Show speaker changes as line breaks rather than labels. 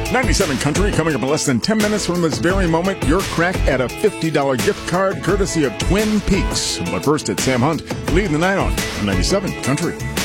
97 Country, coming up in less than 10 minutes from this very moment, your crack at a $50 gift card courtesy of Twin Peaks. But first, it's Sam Hunt leading the night on 97 Country.